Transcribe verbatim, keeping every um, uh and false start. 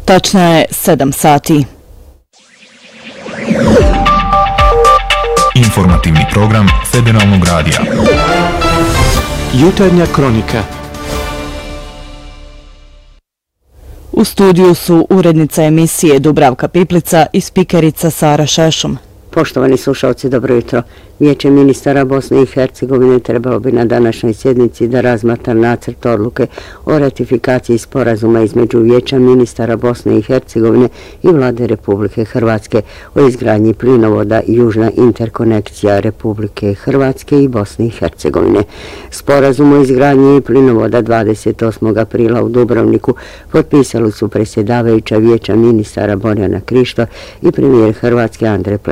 Tačno je sedam sati. Informativni program Federalnog radija. Jutarnja kronika. U studiju su urednica emisije Dubravka Piplica i spikerica Sara Šešum. Poštovani slušalci, dobro jutro. Vijeće ministara Bosne i Hercegovine trebalo bi na današnjoj sjednici da razmatra nacrt odluke o ratifikaciji sporazuma između Vijeća ministara Bosne i Hercegovine i Vlade Republike Hrvatske o izgradnji plinovoda Južna interkonekcija Republike Hrvatske i Bosne i Hercegovine. Sporazum o izgradnji plinovoda dvadeset osmog aprila u Dubrovniku potpisali su predsjedavajuća Vijeća ministara Borjana Krišto i premijer Hrvatske Andrej Plenković.